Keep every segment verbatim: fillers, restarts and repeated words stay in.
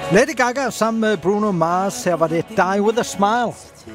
Lady Gaga sammen med Bruno Mars. Her var det Die With A Smile.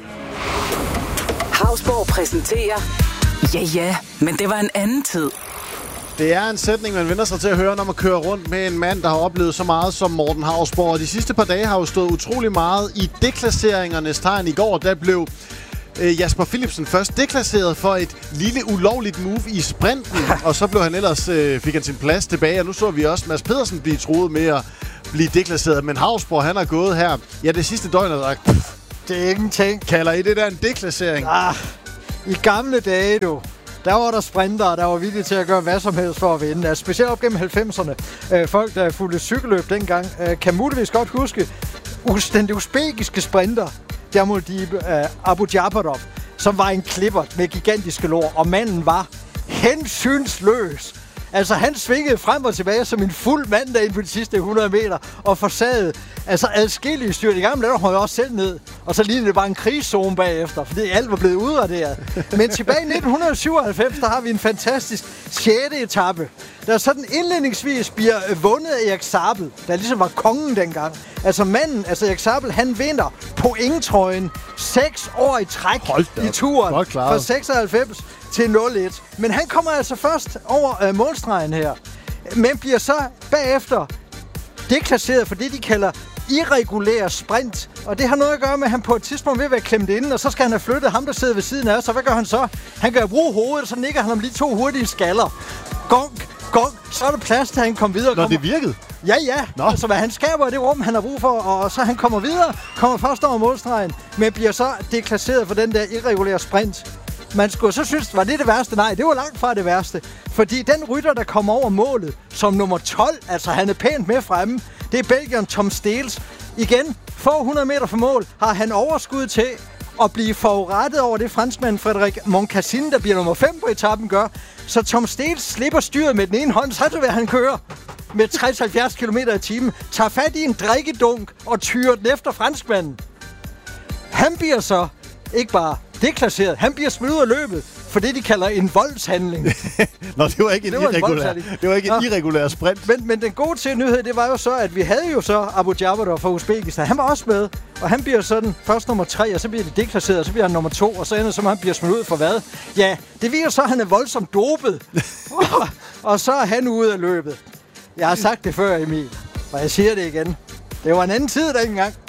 Hausborg præsenterer. Ja, ja, men det var en anden tid. Det er en sætning, man vender sig til at høre, når man kører rundt med en mand, der har oplevet så meget som Morten Hausborg. Og de sidste par dage har jo stået utrolig meget i deklasseringernes tegn. I går, der blev øh, Jasper Philipsen først deklasseret for et lille ulovligt move i sprinten. Og så blev han ellers, øh, fik han sin plads tilbage. Og nu så vi også Mads Pedersen blive truet med at blive deklasseret. Men Hausborg, han har gået her. Ja, det sidste døgn er sagt, det er ingenting. Kalder I det der en deklassering? Ah, i gamle dage, du. Der var der sprintere, der var villige til at gøre hvad som helst for at vinde. Altså, specielt op gennem halvfemserne. Øh, folk, der fulgte cykelløb dengang, øh, kan muligvis godt huske us- den usbekiske sprinter, Jamudip øh, Abu Japarov, som var en klipper med gigantiske lår, og manden var hensynsløs. Altså, han svingede frem og tilbage som en fuld mand derinde på de sidste hundrede meter, og forsagede altså adskillige styrt. I gang med det, der jeg også selv ned. Og så lignede det bare en krigszone bagefter, fordi alt var blevet udraderet. Men tilbage i nitten syvoghalvfems, der har vi en fantastisk sjette etape, der sådan indledningsvis bliver vundet af Erik Zabel, der ligesom var kongen dengang. Altså manden, altså Erik Zabel, han vinder pointtrøjen seks år i træk i turen fra seksoghalvfems til nul et. Men han kommer altså først over øh, målstregen her, men bliver så bagefter deklasseret for det, de kalder irregulær sprint. Og det har noget at gøre med, at han på et tidspunkt vil være klemt inde, og så skal han have flyttet ham, der sidder ved siden af. Så hvad gør han så? Han kan bruge hovedet, så nikker han om lige to hurtige skaller. Gonk, gonk, så er der plads til, at han kommer videre. Nå, kommer... det virkede? Ja, ja. Nå. Altså, hvad han skaber i det rum, han har brug for, og så han kommer videre, kommer først over målstregen, men bliver så deklasseret for den der irregulære sprint. Man skulle så synes, var det det værste? Nej, det var langt fra det værste. Fordi den rytter, der kommer over målet som nummer tolv, altså han er pænt med fremme, det er belgieren Tom Steels. Igen, få hundrede meter fra mål, har han overskud til at blive forurettet over det franskmand Frederik Moncassin, der bliver nummer fem på etappen, gør. Så Tom Steels slipper styret med den ene hånd, så er det, hvad han kører med tres til halvfjerds kilometer i timen, tager fat i en drikkedunk og tyrer den efter franskmanden. Han bliver så ikke bare deklasseret, han bliver smidt ud af løbet for det, de kalder en voldshandling. Nå, det var ikke en, det var irregulær, en det var ikke en irregulær sprint. Men, men den gode til nyhed, det var jo så, at vi havde jo så Abu Jabarov fra Uzbekistan. Han var også med, og han bliver sådan først nummer tre, og så bliver det deklasseret, og så bliver han nummer to, og så ender som han bliver smidt ud for hvad? Ja, det viser så, at han er voldsomt dopet. Og så er han ude af løbet. Jeg har sagt det før, Emil, og jeg siger det igen. Det var en anden tid dengang.